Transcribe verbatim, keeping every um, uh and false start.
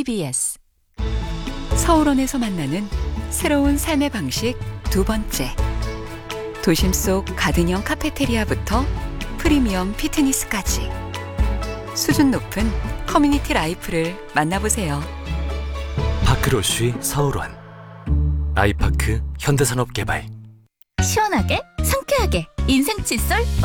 티비에스 서울원에서 만나는 새로운 삶의 방식 두 번째. 도심 속 가든형 카페테리아부터 프리미엄 피트니스까지 수준 높은 커뮤니티 라이프를 만나보세요. 파크로쉬 서울원 아이파크 현대산업개발. 시원하게 상쾌하게 인생 칫솔